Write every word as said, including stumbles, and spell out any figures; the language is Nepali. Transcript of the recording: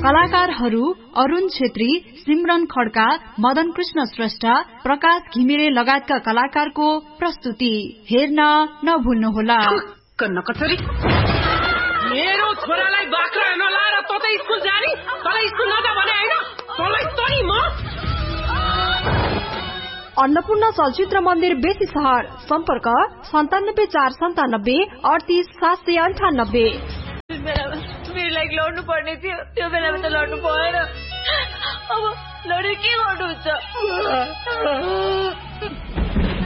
कलाकारहरू अरुण छेत्री, सिमरन खड्का, मदन कृष्ण श्रेष्ठ, प्रकाश घिमिरे लगायतका कलाकारको प्रस्तुति हेर्न नभुल्नुहोला। मेरो छोरालाई बाख्रा हेर्न लाएर त त स्कुल जानी, तँलाई स्कुल नजा भने हैन, तँलाई तनी म अन्नपूर्ण चलचित्र मन्दिर बेसी सहर सम्पर्क सन्तानब्बे चार सन्तानब्बे अडतिस सात सय अन्ठानब्बे। मेरो लागि लड्नु पर्ने थियो, त्यो बेलामा त लड्नु भएन। अब लडेर के गर्नुहुन्छ?